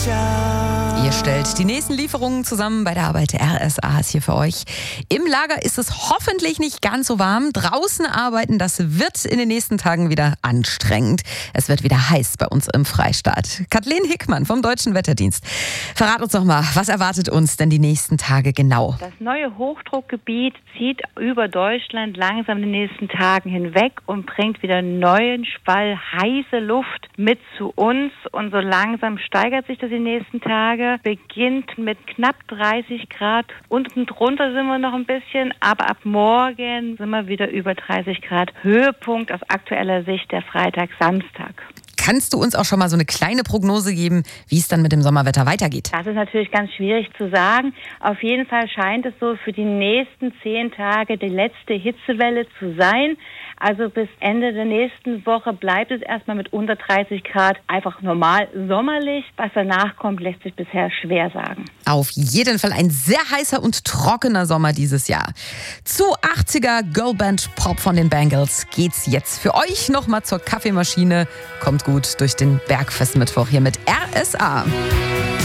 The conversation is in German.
Ihr stellt die nächsten Lieferungen zusammen bei der Arbeit der RSA ist hier für euch. Im Lager ist es hoffentlich nicht ganz so warm. Draußen arbeiten, das wird in den nächsten Tagen wieder anstrengend. Es wird wieder heiß bei uns im Freistaat. Kathleen Hickmann vom Deutschen Wetterdienst. Verrat uns doch mal, was erwartet uns denn die nächsten Tage genau? Das neue Hochdruckgebiet zieht über Deutschland langsam in den nächsten Tagen hinweg und bringt wieder neuen Schwall heiße Luft mit zu uns. Und so langsam steigert sich das die nächsten Tage. Beginnt mit knapp 30 Grad. Unten drunter sind wir noch ein bisschen, aber ab morgen sind wir wieder über 30 Grad. Höhepunkt aus aktueller Sicht der Freitag, Samstag. Kannst du uns auch schon mal so eine kleine Prognose geben, wie es dann mit dem Sommerwetter weitergeht? Das ist natürlich ganz schwierig zu sagen. Auf jeden Fall scheint es so für die nächsten 10 Tage die letzte Hitzewelle zu sein. Also bis Ende der nächsten Woche bleibt es erstmal mit unter 30 Grad einfach normal sommerlich. Was danach kommt, lässt sich bisher schwer sagen. Auf jeden Fall ein sehr heißer und trockener Sommer dieses Jahr. Zu 80er Girlband Pop von den Bangles geht's jetzt für euch nochmal zur Kaffeemaschine. Kommt gut durch den Bergfestmittwoch hier mit RSA.